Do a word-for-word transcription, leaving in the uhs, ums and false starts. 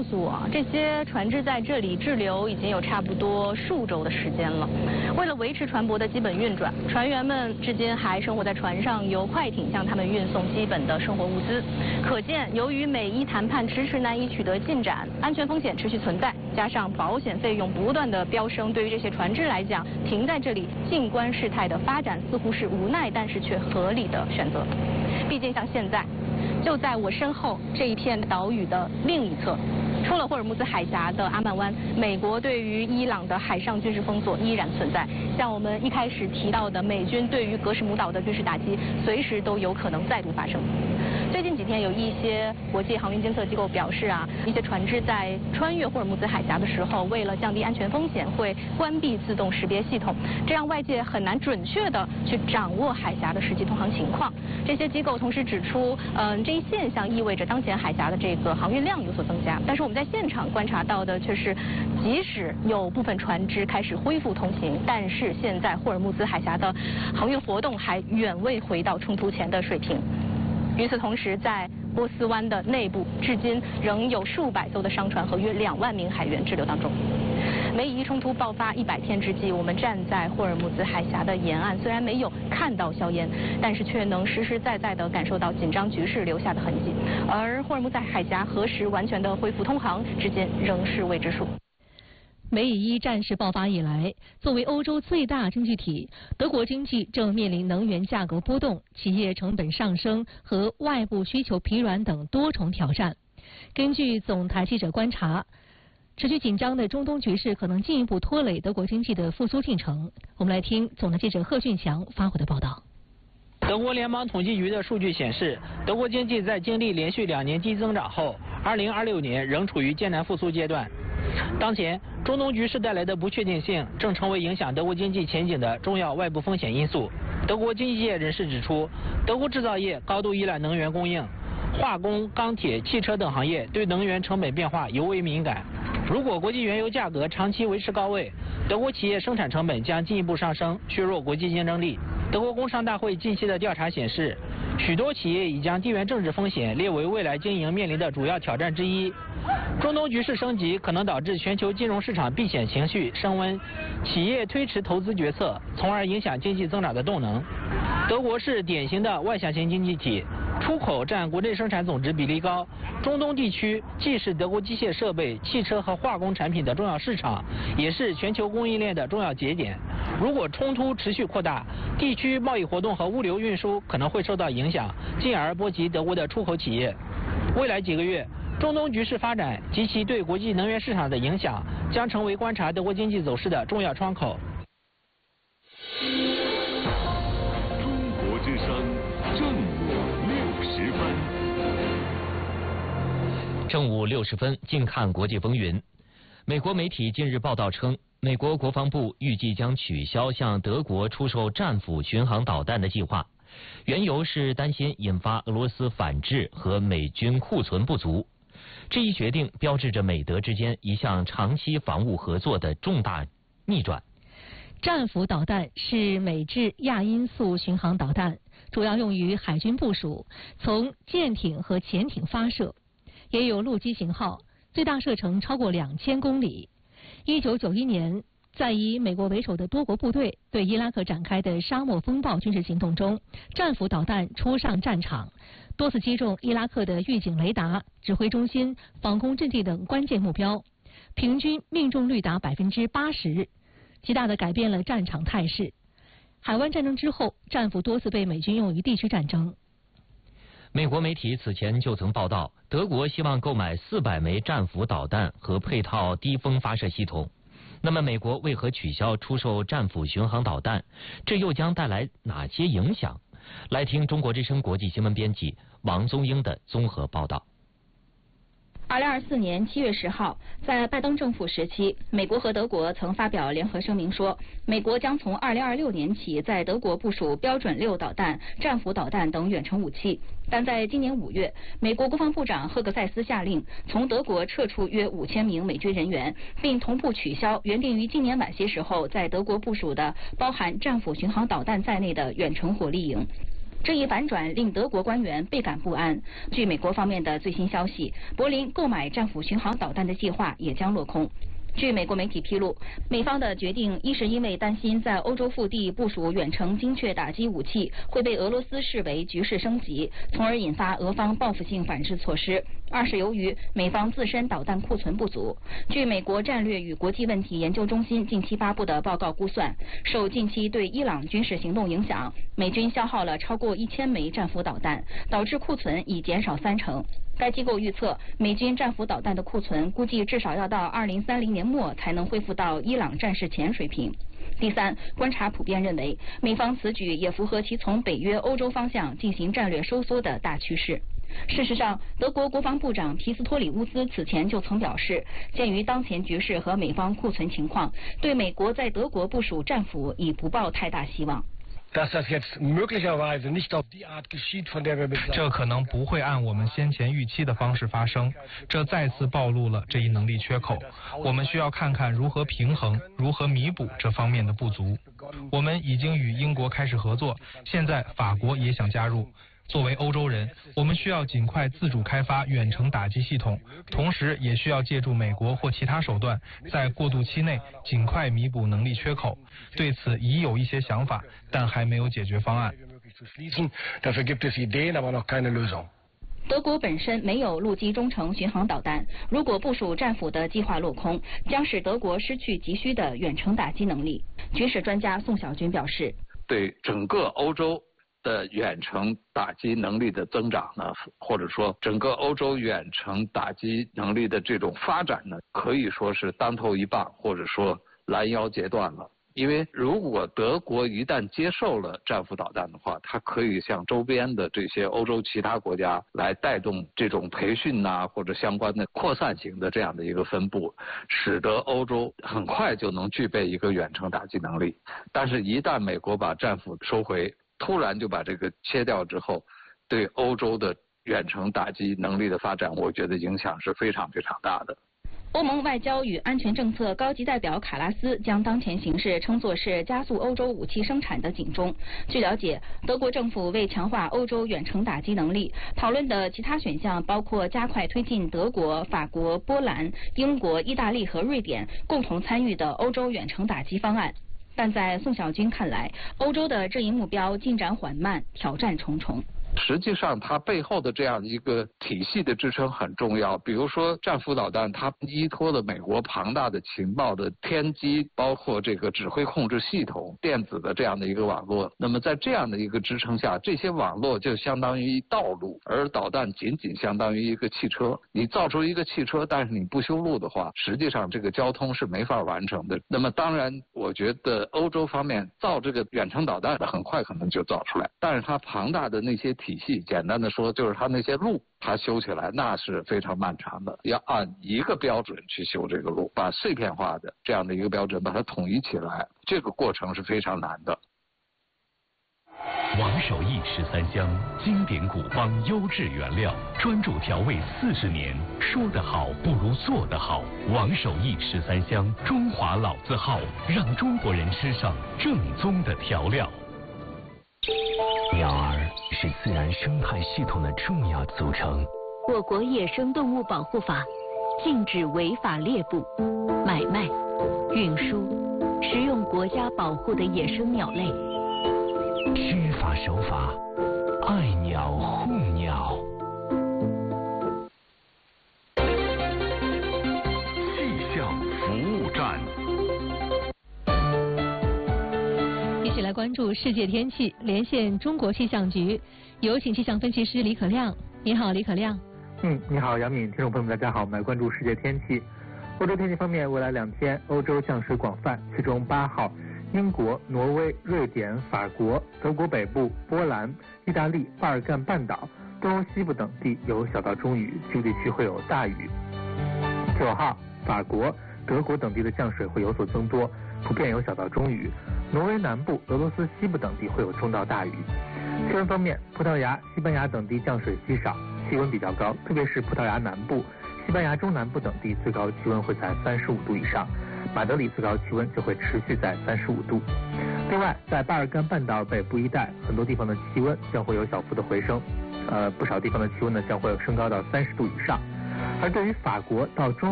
诉我，这些船只在这里滞留已经有差不多数周的时间了。为了维持船舶的基本运转，船员们至今还生活在船上，由快艇向他们运送基本的生活物资。可见，由于美伊谈判迟迟难以取得进展，安全风险持续存在，加上保险费用不断的飙升，对于这些船只来讲，停在这里静观事态的发展似乎是无奈但是却合理的选择。毕竟像现在，就在我身后这一片岛屿的另一侧，出了霍尔木兹海峡的阿曼湾，美国对于伊朗的海上军事封锁依然存在。像我们一开始提到的，美军对于格什姆岛的军事打击，随时都有可能再度发生。最近几天，有一些国际航运监测机构表示啊，一些船只在穿越霍尔木兹海峡的时候，为了降低安全风险，会关闭自动识别系统，这让外界很难准确的去掌握海峡的实际通航情况。这些机构同时指出，嗯、呃，这一现象意味着当前海峡的这个航运量有所增加。但是我们在现场观察到的却是，即使有部分船只开始恢复通行，但是现在霍尔木兹海峡的航运活动还远未回到冲突前的水平。与此同时，在波斯湾的内部，至今仍有数百艘的商船和约两万名海员滞留当中。美以伊冲突爆发一百天之际，我们站在霍尔木兹海峡的沿岸，虽然没有看到硝烟，但是却能实实在在地感受到紧张局势留下的痕迹。而霍尔木兹海峡何时完全的恢复通航，至今仍是未知数。 美以伊战事爆发以来，作为欧洲最大经济体，德国经济正面临能源价格波动、企业成本上升和外部需求疲软等多重挑战。根据总台记者观察，持续紧张的中东局势可能进一步拖累德国经济的复苏进程。我们来听总台记者贺俊强发回的报道。 德国联邦统计局的数据显示，德国经济在经历连续两年低增长后，二零二六年仍处于艰难复苏阶段。当前，中东局势带来的不确定性正成为影响德国经济前景的重要外部风险因素。德国经济界人士指出，德国制造业高度依赖能源供应，化工、钢铁、汽车等行业对能源成本变化尤为敏感。如果国际原油价格长期维持高位，德国企业生产成本将进一步上升，削弱国际竞争力。德国工商大会近期的调查显示，许多企业已将地缘政治风险列为未来经营面临的主要挑战之一。中东局势升级可能导致全球金融市场避险情绪升温，企业推迟投资决策，从而影响经济增长的动能。德国是典型的外向型经济体，出口占国内生产总值比例高。中东地区既是德国机械设备、汽车和化工产品的重要市场，也是全球供应链的重要节点。如果冲突持续扩大，地区贸易活动和物流运输可能会受到影响，进而波及德国的出口企业。未来几个月，中东局势发展及其对国际能源市场的影响，将成为观察德国经济走势的重要窗口。 中国之声正午六十分。 正午六十分，静看国际风云。美国媒体近日报道称，美国国防部预计将取消向德国出售战斧巡航导弹的计划，缘由是担心引发俄罗斯反制和美军库存不足。这一决定标志着美德之间一项长期防务合作的重大逆转。 战斧导弹是美制亚音速巡航导弹，主要用于海军部署，从舰艇和潜艇发射，也有陆基型号，最大射程超过两千公里。一九九一年，在以美国为首的多国部队对伊拉克展开的沙漠风暴军事行动中，战斧导弹出上战场，多次击中伊拉克的预警雷达、指挥中心、防空阵地等关键目标，平均命中率达百分之八十，极大地改变了战场态势。海湾战争之后，战斧多次被美军用于地区战争。 美国媒体此前就曾报道，德国希望购买四百枚战斧导弹和配套低风发射系统。那么，美国为何取消出售战斧巡航导弹？这又将带来哪些影响？来听中国之声国际新闻编辑王宗英的综合报道。 二零二四年七月十号，在拜登政府时期，美国和德国曾发表联合声明说，美国将从二零二六年起在德国部署标准六导弹、战斧导弹等远程武器。但在今年五月，美国国防部长赫格塞斯下令从德国撤出约五千名美军人员，并同步取消原定于今年晚些时候在德国部署的包含战斧巡航导弹在内的远程火力营。 这一反转令德国官员倍感不安。据美国方面的最新消息，柏林购买战斧巡航导弹的计划也将落空。据美国媒体披露，美方的决定一是因为担心在欧洲腹地部署远程精确打击武器会被俄罗斯视为局势升级，从而引发俄方报复性反制措施；二是由于美方自身导弹库存不足。据美国战略与国际问题研究中心近期发布的报告估算，受近期对伊朗军事行动影响，美军消耗了超过一千枚战斧导弹，导致库存已减少三成。该机构预测，美军战斧导弹的库存估计至少要到二零三零年末才能恢复到伊朗战事前水平。第三，观察普遍认为，美方此举也符合其从北约、欧洲方向进行战略收缩的大趋势。事实上，德国国防部长皮斯托里乌斯此前就曾表示，鉴于当前局势和美方库存情况，对美国在德国部署战斧已不抱太大希望。 这可能不会按我们先前预期的方式发生，这再次暴露了这一能力缺口。我们需要看看如何平衡、如何弥补这方面的不足。我们已经与英国开始合作，现在法国也想加入。作为欧洲人，我们需要尽快自主开发远程打击系统，同时也需要借助美国或其他手段，在过渡期内尽快弥补能力缺口。对此已有一些想法，但还没有解决方案。 德国本身没有陆基中程巡航导弹，如果部署战斧的计划落空，将使德国失去急需的远程打击能力。军事专家宋小军表示， 对整个欧洲的远程打击能力的增长呢，或者说整个欧洲远程打击能力的这种发展呢，可以说是当头一棒，或者说拦腰截断了。因为如果德国一旦接受了战斧导弹的话，它可以向周边的这些欧洲其他国家来带动这种培训呐、啊，或者相关的扩散型的这样的一个分布，使得欧洲很快就能具备一个远程打击能力。但是，一旦美国把战斧收回，突然就把这个切掉之后，对欧洲的远程打击能力的发展，我觉得影响是非常非常大的。 欧盟外交与安全政策高级代表卡拉斯将当前形势称作是加速欧洲武器生产的警钟。据了解，德国政府为强化欧洲远程打击能力，讨论的其他选项包括加快推进德国、法国、波兰、英国、意大利和瑞典共同参与的欧洲远程打击方案。但在宋小军看来，欧洲的这一目标进展缓慢，挑战重重。 实际上，它背后的这样一个体系的支撑很重要。比如说，战斧导弹，它依托了美国庞大的情报的天机，包括这个指挥控制系统、电子的这样的一个网络。那么，在这样的一个支撑下，这些网络就相当于道路，而导弹仅仅相当于一个汽车。你造出一个汽车，但是你不修路的话，实际上这个交通是没法完成的。那么，当然，我觉得欧洲方面造这个远程导弹的很快可能就造出来，但是它庞大的那些体系，简单的说就是它那些路，它修起来那是非常漫长的，要按一个标准去修这个路，把碎片化的这样的一个标准把它统一起来，这个过程是非常难的。 王守义十三香，经典古方优质原料，专注调味四十年，说得好不如做得好。王守义十三香，中华老字号，让中国人吃上正宗的调料。 鸟儿是自然生态系统的重要组成。 我国野生动物保护法禁止违法猎捕、买卖、运输、食用国家保护的野生鸟类。 知法守法，爱鸟护鸟。 气象服务站。 一起来关注世界天气，连线中国气象局，有请气象分析师李可亮。你好，李可亮。 嗯，你好，杨敏，听众朋友们，大家好，我们来关注世界天气。欧洲天气方面，未来两天欧洲降水广泛，其中八号，英国、挪威、瑞典、法国、德国北部、波兰、意大利、巴尔干半岛、东欧西部等地有小到中雨，局部地区会有大雨。九号，法国、德国等地的降水会有所增多，普遍有小到中雨。挪威南部、俄罗斯西部等地会有中到大雨。气温方面，葡萄牙、西班牙等地降水稀少，气温比较高，特别是葡萄牙南部、西班牙中南部等地最高气温会在三十五度以上，马德里最高气温就会持续在三十五度。 另外，在巴尔干半岛北部一带，很多地方的气温将会有小幅的回升，呃，不少地方的气温呢将会升高到三十度以上。而对于法国到中